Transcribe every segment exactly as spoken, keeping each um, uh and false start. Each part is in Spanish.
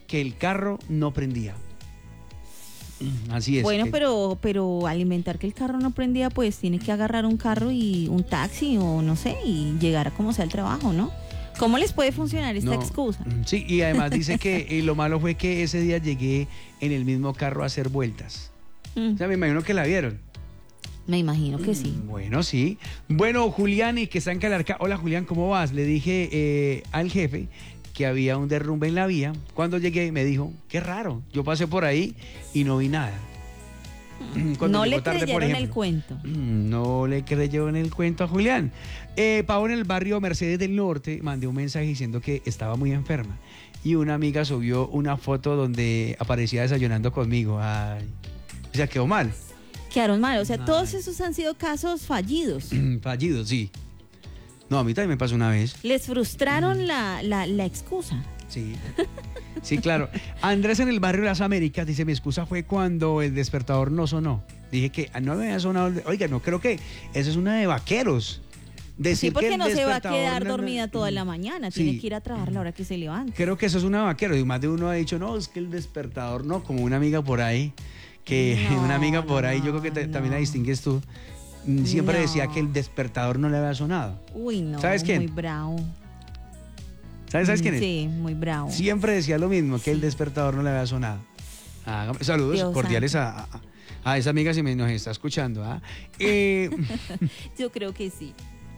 que el carro no prendía. Así es. Bueno, que... pero, pero al inventar que el carro no prendía, pues tiene que agarrar un carro y un taxi o no sé, y llegar a como sea al trabajo, ¿no? ¿Cómo les puede funcionar esta no, excusa? Sí, y además dice que eh, lo malo fue que ese día llegué en el mismo carro a hacer vueltas. Mm. O sea, me imagino que la vieron. Me imagino que sí. Bueno, sí. Bueno, Julián, y que está en Calarcá. Hola, Julián, ¿cómo vas? Le dije eh, al jefe que había un derrumbe en la vía. Cuando llegué me dijo, qué raro, yo pasé por ahí y no vi nada. Cuando no le tarde, creyeron ejemplo, el cuento. No le creyeron el cuento a Julián. Eh, Pau, en el barrio Mercedes del Norte, mandé un mensaje diciendo que estaba muy enferma. Y una amiga subió una foto donde aparecía desayunando conmigo. Ay, o sea, quedó mal. Quedaron mal, o sea, Ay. todos esos han sido casos fallidos. Fallidos, sí. No, a mí también me pasó una vez. Les frustraron mm. la, la, la excusa. Sí, sí, claro. Andrés en el barrio Las Américas dice, mi excusa fue cuando el despertador no sonó. Dije que no me había sonado. Oiga, no, creo que esa es una de vaqueros. Decir sí, porque que no se va a quedar no, dormida toda la mañana, sí. Tiene que ir a trabajar a la hora que se levante. Creo que eso es una de vaqueros. Y más de uno ha dicho, no, es que el despertador no, como una amiga por ahí, que no, una amiga por ahí, no, yo creo que te, no. también la distingues tú. Siempre no. decía que el despertador no le había sonado. Uy, no, ¿sabes quién? Muy bravo. ¿Sabes, ¿Sabes quién es? Sí, muy bravo. Siempre decía lo mismo, que sí. el despertador no le había sonado. Ah, saludos Dios cordiales a, a, a esa amiga si me nos está escuchando. ¿ah? Eh, Yo creo que sí.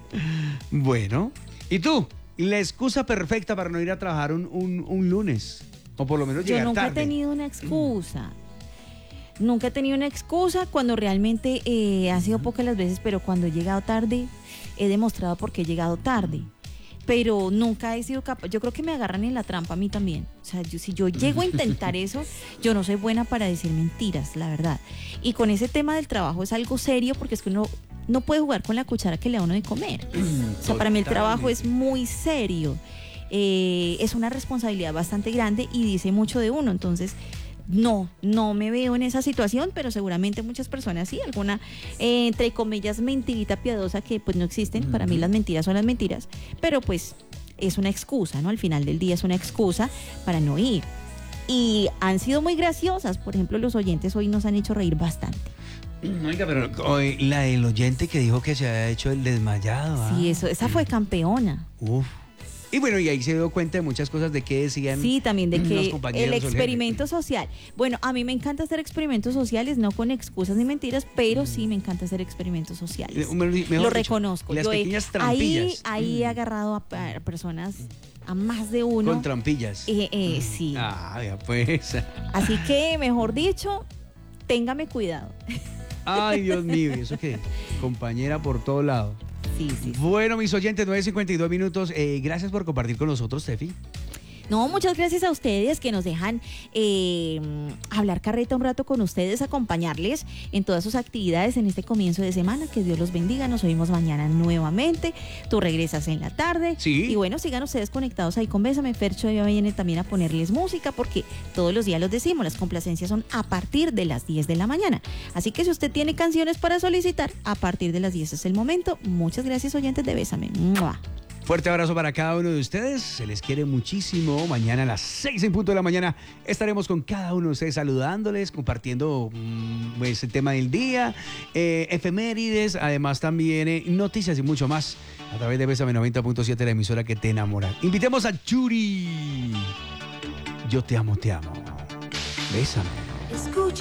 Bueno, ¿y tú? La excusa perfecta para no ir a trabajar un, un, un lunes, o por lo menos llegar tarde. Yo nunca tarde. he tenido una excusa. Nunca he tenido una excusa cuando realmente eh, ha sido pocas las veces, pero cuando he llegado tarde, he demostrado por qué he llegado tarde. Pero nunca he sido capaz, yo creo que me agarran en la trampa a mí también. O sea, yo, si yo llego a intentar eso, yo no soy buena para decir mentiras, la verdad. Y con ese tema del trabajo es algo serio porque es que uno no puede jugar con la cuchara que le da uno de comer. O sea, para mí el trabajo es muy serio. Eh, es una responsabilidad bastante grande y dice mucho de uno. Entonces, no, no me veo en esa situación, pero seguramente muchas personas sí, alguna, eh, entre comillas, mentirita piadosa que pues no existen. Para mí las mentiras son las mentiras, pero pues es una excusa, ¿no? Al final del día es una excusa para no ir. Y han sido muy graciosas, por ejemplo, los oyentes hoy nos han hecho reír bastante. Oiga, pero hoy la del oyente que dijo que se había hecho el desmayado. ¿ah? Sí, eso, esa fue campeona. Uf. Y bueno, y ahí se dio cuenta de muchas cosas de qué decían. Sí, también de que el experimento social. Bueno, a mí me encanta hacer experimentos sociales, no con excusas ni mentiras, pero sí me encanta hacer experimentos sociales. Mejor Lo dicho, reconozco. Las Yo pequeñas he, trampillas. Ahí, ahí mm. he agarrado a, a personas, a más de uno. Con trampillas. Eh, eh, sí. Ah, ya pues. Así que, mejor dicho, téngame cuidado. Ay, Dios mío, ¿y eso qué? Compañera por todo lado. Sí, sí, sí. Bueno, mis oyentes, nueve cincuenta y dos minutos. Eh, gracias por compartir con nosotros, Tefi. No, muchas gracias a ustedes que nos dejan eh, hablar carreta un rato con ustedes, acompañarles en todas sus actividades en este comienzo de semana. Que Dios los bendiga. Nos oímos mañana nuevamente. Tú regresas en la tarde. Sí. Y bueno, sigan ustedes conectados ahí con Bésame. Fercho ya viene también a ponerles música porque todos los días los decimos, las complacencias son a partir de las diez de la mañana. Así que si usted tiene canciones para solicitar, a partir de las diez es el momento. Muchas gracias, oyentes de Bésame. ¡Mua! Fuerte abrazo para cada uno de ustedes, se les quiere muchísimo. Mañana a las seis en punto de la mañana estaremos con cada uno de ustedes saludándoles, compartiendo pues, el tema del día, eh, efemérides, además también eh, noticias y mucho más a través de Bésame noventa punto siete, la emisora que te enamora. Invitemos a Yuri. Yo te amo, te amo. Bésame. Escucha.